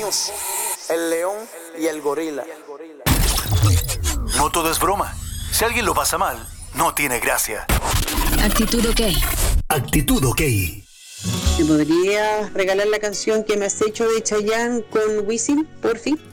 News, el león y el gorila. No todo es broma. Si alguien lo pasa mal, no tiene gracia. Actitud OK. Actitud OK. ¿Me podrías regalar la canción que me has hecho de Chayanne con Wisin, por fin?